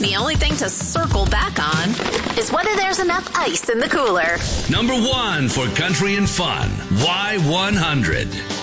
The only thing to circle back on is whether there's enough ice in the cooler. Number 1 for country and fun, Y100.